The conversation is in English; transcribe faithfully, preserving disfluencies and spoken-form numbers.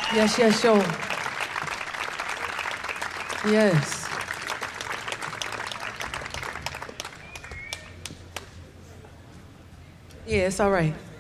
Yes, yes, sure. Yes. Yeah, it's all right.